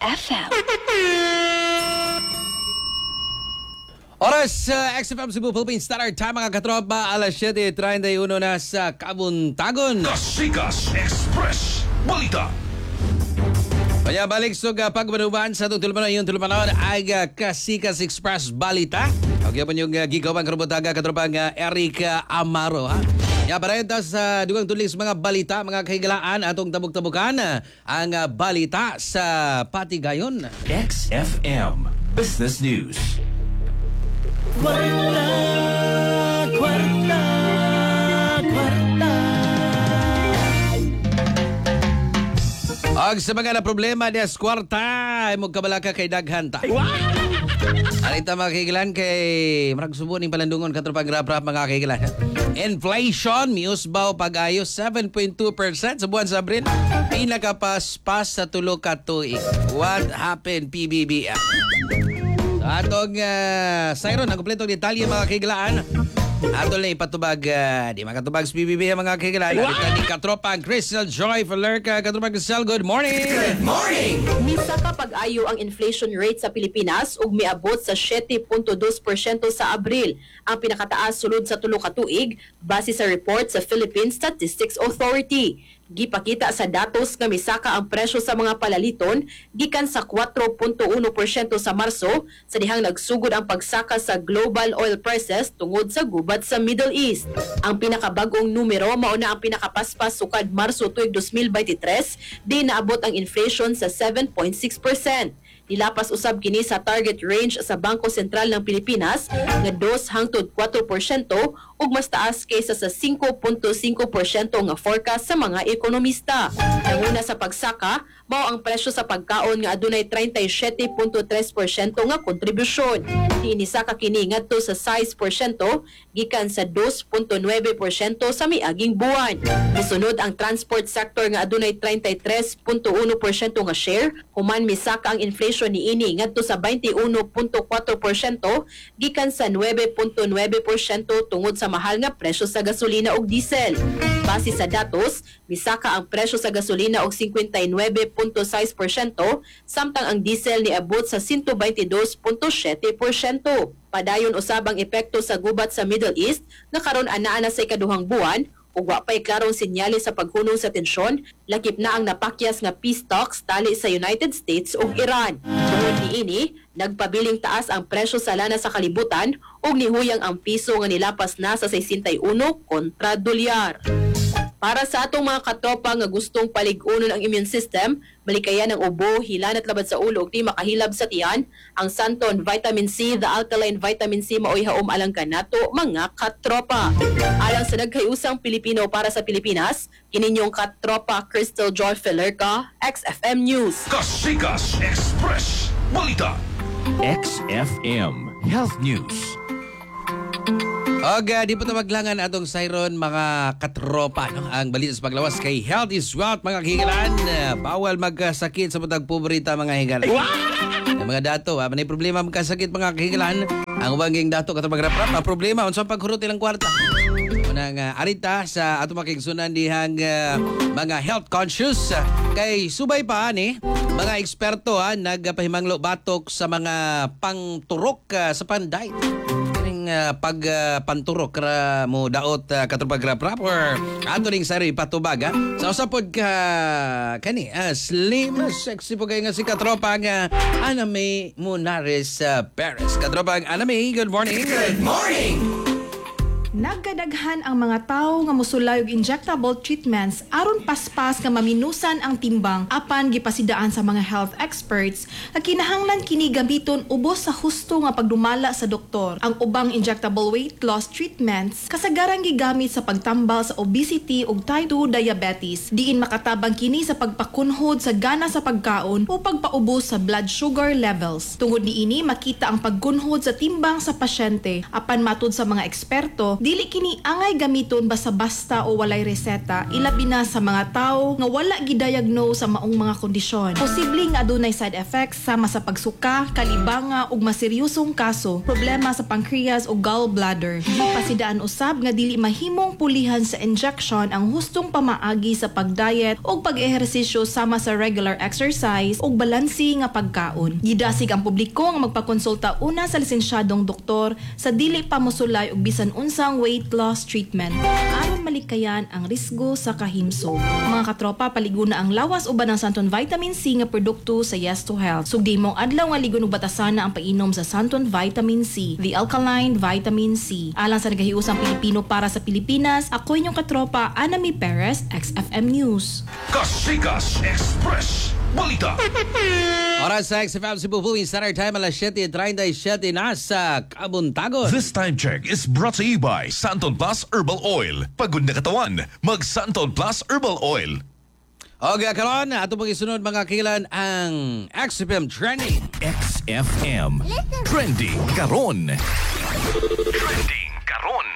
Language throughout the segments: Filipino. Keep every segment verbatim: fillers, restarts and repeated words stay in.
F M. Oras sa uh, X F M Cebu Philippines Standard Time, mga katropa, alas siyete treinta y uno na sa Kabuntagon. Kasikas Express Balita. Kaya balik sa uh, pagbanuban sa itong tulumanon, yung tulumanon ay uh, Kasikas Express Balita. Okay po yung uh, gigawang karubutaga katropang uh, Eric uh, Amaro, ha? Ya, parenta sa dugang tulis mga balita, mga kahigalaan atong tabuk-tabukan uh, ang uh, balita sa Patigayon. X F M Business News. Kwarta, kwarta, kwarta. Og sa mga na problema ni kwarta, ay mo kabalaka kay daghanta. Alita mga kahigalan kay marag subo ning palandungon katropang rap-rap mga kahigalan. Inflation, miusbaw pag-ayos seven point two percent sa buwan sa Abril. Pinakapaspas sa tulo ka tuig. What happened, P B B? Sa atong uh, sayron, ang kompletong detalye mga kahigalaan. Ato lang ipatubag, uh, di makatubag sa P B B mga kahigalaan. Alita ni katropang Crystal Joy Falerca. Katropang Crystal, good morning! Good morning! Misa ka pag-ayo ang inflation rate sa Pilipinas ug miabot sa seven point two percent sa Abril, ang pinakataas sulod sa tulo ka tuig base sa report sa Philippine Statistics Authority. Gipakita sa datos nga misaka ang presyo sa mga palaliton gikan sa four point one percent sa Marso sa dihang nagsugod ang pagsaka sa global oil prices tungod sa gubat sa Middle East. Ang pinakabagong numero mao na ang pinakapaspas sukad Marso tuig twenty twenty-three, di naabot ang inflation sa seven point six percent. Nilapas usab kini sa target range sa Bangko Sentral ng Pilipinas nga two hangtod four percent ug mas taas kaysa sa five point five percent nga forecast sa mga ekonomista. Nanguna sa pagsaka, mao ang presyo sa pagkaon nga adunay thirty-seven point three percent nga kontribusyon. Tiinisaka kini ngadto sa six percent gikan sa two point nine percent sa miaging buwan. Misunod ang transport sector nga adunay thirty-three point one percent nga share, human misaka ang inflation niini ngadto sa twenty-one point four percent gikan sa nine point nine percent tungod sa mahal nga presyo sa gasolina ug diesel. Base sa datos, misaka ang presyo sa gasolina og fifty-nine point six percent samtang ang diesel niabot sa one twenty-two point seven percent. Padayon usab ang epekto sa gubat sa Middle East nga karon anaa na sa ikaduhang buwan ug wa pay klarong senyales sa paghunong sa tensyon, lakip na ang napakyas nga peace talks tali sa United States ug Iran. Tungod niini, nagpabiling taas ang presyo sa lana sa kalibutan ug nihuyang ang piso nga nilapas na sa sixty-one kontra dolyar. Para sa atong mga katropa nga gustong palig-unon ang immune system, malikayan ang ubo, hilan at labad sa ulo ug di makahilab sa tiyan, ang Santon Vitamin C, the alkaline vitamin C maoy haom alang kanato mga katropa. Alang sa nagkayusang Pilipino para sa Pilipinas, kininyong katropa Crystal Joy Falerca, X F M News. Kasikas Express Balita. X F M Health News. Og uh, di po na maglangan atong sayron mga katropa, no? Ang balita sa paglawas kay Health is Wealth mga higalan. Uh, bawal magkasakit sa matag pobrita mga higalan. Ang mga dato, ha? Manay problema magkasakit mga higalan. Ang ubanging dato katong magrap-rap, ang problema unsa paghurot ilang kwarta. Unang uh, arita sa atong makigsunan dihang uh, mga health conscious uh, kay subay pa ani mga eksperto ha nagpahimanglo batok sa mga pangturok uh, sa panday. Uh, pag uh, panturok ra mo daot uh, katupag rap-rap or ato ning sari patubag ha? Sa usapod ka kani uh, slim sexy po kayo nga si katropa nga Aname Munares uh, Perez. Katropa Aname, good morning. Good morning! Nagkadaghan ang mga tao nga mosulay og injectable treatments aron paspas nga maminusan ang timbang apan gipasidaan sa mga health experts nga kinahanglan kini gamiton ubos sa husto nga pagdumala sa doktor. Ang ubang injectable weight loss treatments kasagaran gigamit sa pagtambal sa obesity ug type two diabetes. Diin makatabang kini sa pagpakunhod sa gana sa pagkaon o pagpaubos sa blood sugar levels. Tungod niini makita ang paggunhod sa timbang sa pasyente apan matud sa mga eksperto Dili kini angay gamiton basta-basta o walay reseta, ilabi na sa mga tawo nga wala gidiagnose sa maong mga kondisyon. Posible nga adunay side effects sama sa pagsuka, kalibanga ug maseryosong kaso, problema sa pancreas o gallbladder. Gipasidaan usab nga dili mahimong pulihan sa injection ang hustong pamaagi sa pagdiet o pag-ehersisyo sama sa regular exercise o balansi nga pagkaon. Gidasig ang publiko nga magpakonsulta una sa lisensyadong doktor sa dili pa mosulay og bisan unsang weight loss treatment aron malikayan ang risgo sa kahimsog. Mga katropa, paliguna ang lawas uban ng Santon Vitamin C nga produkto sa Yes to Health. Sugdi mong adlaw nga ligon ug batasan na ang painom sa Santon Vitamin C, the alkaline vitamin C. Alang sa nagahiusang Pilipino para sa Pilipinas, ako inyong katropa, Anami Perez, X F M News. Kasikas Express Balita. Oras sa X F M Cebu Philippines Standard Time alas siyete treinta y siete na sa Kabuntagon. This time check is brought to you by Santon Plus Herbal Oil. Pagod na katawan, mag Santon Plus Herbal Oil. Okay, karon ato pong isunod mga kilan ang X F M Trending. X F M Trending Karon. Trending Karon.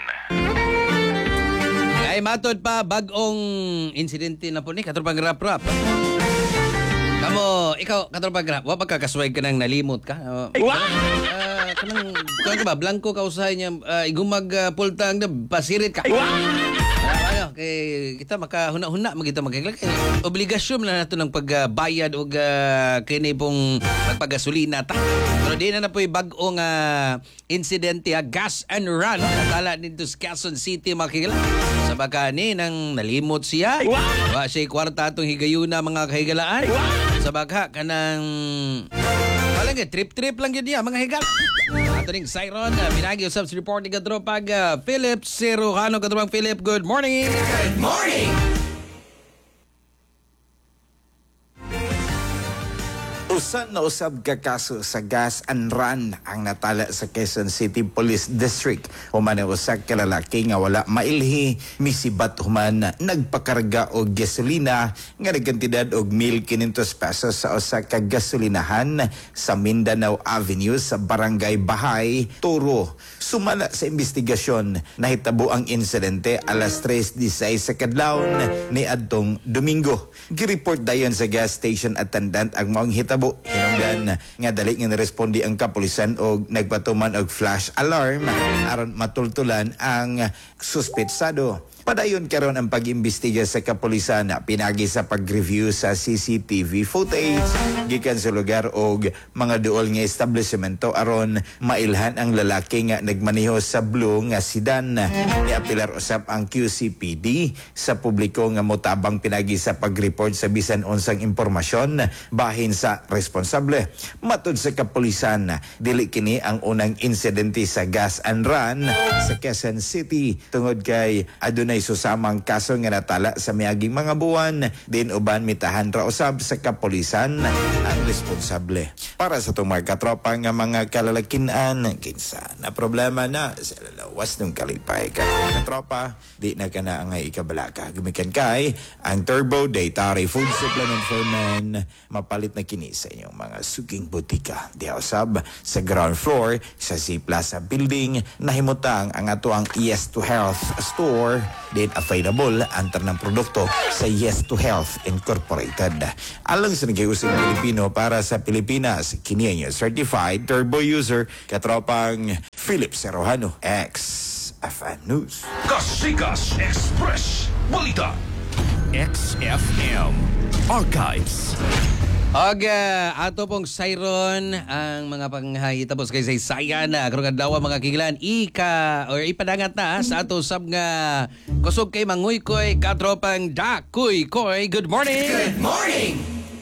Ay matod pa bagong insidente na po ni katropang rap-rap. Kamo, ikaw katropang rap, wa ba kakasway ka nang nalimot ka? Uh, uh, kanang, kanang ba, blanco ka usahay niya, uh, igumag uh, pultang na pasirit ka. Ano, kay kita makahuna-huna magita magkailan kay obligasyon na nato ng pagbayad og uh, kini pong pagpagasolina ta. Pero di na na po'y bag-ong uh, insidente ha, gas and run natala nito sa Quezon City makikila. Sa baka ni nang nalimot siya. Wa siya kwarta atong higayuna mga kahigalaan. Sa baka kanang wala nga trip-trip lang yun niya mga higal. Ato ning Siron, uh, pinagi usab sa reporting katropag uh, Philip Serujano. Katropang Philip, good morning! Good morning! Usa na usab ka kaso sa gas and run ang natala sa Quezon City Police District. Human ang usa ka lalaki nga wala mailhi, misibat human nagpakarga og gasolina nga nagkantidad og one thousand five hundred pesos sa usa ka gasolinahan sa Mindanao Avenue sa Barangay Bahay, Toro. Sumala sa investigasyon, nahitabo ang insidente alas tres disay sa kadlawon ni adtong Domingo. Gireport dayon sa gas station attendant ang maong hitabo. Hinungdan nga dali nga narespondi ang kapulisan og nagpatuman og flash alarm aron matultulan ang suspetsado. Padayon karon ang pag-imbestiga sa kapulisan na pinagi sa pag-review sa C C T V footage gikan sa lugar og mga duol nga establishmento aron mailhan ang lalaki nga nagmaneho sa blue nga sedan. Niapilar usab ang Q C P D sa publiko nga motabang pinagi sa pag-report sa bisan unsang impormasyon bahin sa responsable. Matud sa kapulisan, dili kini ang unang insidente sa gas and run sa Quezon City tungod kay adunay susamang kaso nga natala sa miaging mga buwan, din uban mitahan ra usab sa kapulisan ang responsable. Para sa itong mga katropa nga mga kalalakinan, kinsa na problema na sa lalawas ng kalipay ka katropa, di na ka na ang ikabala ka. Gumikan kay ang Turbo Daytari Food Supplement for Men, mapalit na kini sa inyong mga suging butika. Di usab sa ground floor sa C Plaza Building, nahimutang ang ato ang Yes to Health Store. Din available ang tanang produkto sa Yes to Health Incorporated. Alang sa nag-iusig Pilipino para sa Pilipinas, kini ang certified turbo user katropang Philip Serujano, X F M News. Kasikas Express Balita. X F M Archives. Og uh, ato pong Siron ang mga panghahitapos kay saysayan na karong adlaw mga kigilan ika or ipadangat na sa ato sab nga kusog kay manguy koy katropang Dakuy Koy. Good morning. Good morning.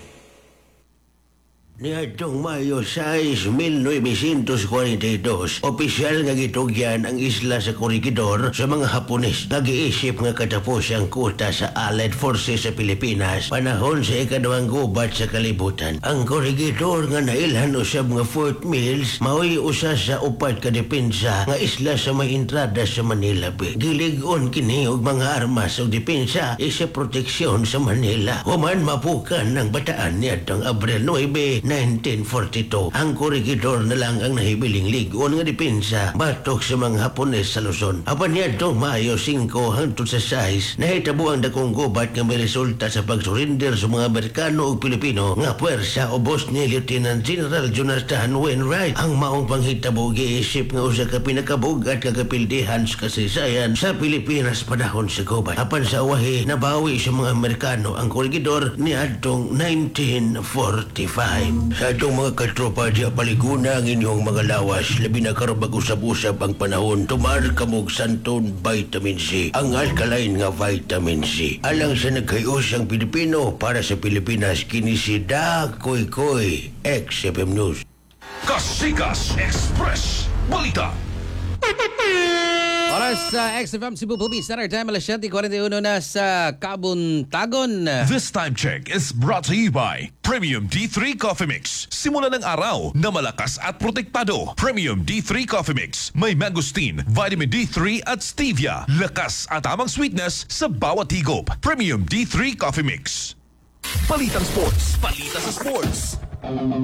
Niadtong Mayo sais, nineteen forty-two, opisyal nga gitugyan ang isla sa Corregidor sa mga Hapones. Nag-iisip nga katapos ang kuta sa Allied Forces sa Pilipinas panahon sa ikaduhang gubat sa kalibutan. Ang Corregidor nga nailhan usab nga Fort Mills mao'y usa sa upat ka depensa nga isla sa may entrada sa Manila Bay. Gilig-on kini og mga armas ug depensa isa proteksyon sa Manila. Human mapukan ng bataan niadtong Abril nine, nineteen forty-two. Ang korigidor na lang ang nahibiling ligon nga depensa batok sa mga Hapones sa Luzon. Apan niya itong Mayo five hangtod sa sais, nahitabo ang dakong gubat nga may resulta sa pagsurinder sa mga Amerikano o Pilipino nga puwersa ubos ni Lieutenant General Jonathan Wainwright. Ang maong panghitabo giisip nga usa ka pinakabug at kagapildihan sa kasaysayan sa Pilipinas panahon sa gubat. Apan sa wahi, nabawi sa mga Amerikano ang korigidor ni adtong nineteen forty-five. Sa atong mga katropa diya paliguna ang inyong mga lawas, labi na karabag usab-usab ang panahon, tumar kamog santon vitamin C, ang alkaline nga vitamin C. Alang sa nagkayos ang Pilipino para sa Pilipinas, kini si Da Koy Koy, X F M News. Kasikas Express Balita. Oras sa X F M Cebu Philippines Standard Time, alas seven forty-one na sa Kabuntagon. This time check is brought to you by Premium D three Coffee Mix. Simula ng araw na malakas at protektado. Premium D three Coffee Mix. May mangosteen, vitamin D three at stevia. Lakas at tamang sweetness sa bawat higop. Premium D three Coffee Mix. Balitang Sports. Balita sa Sports.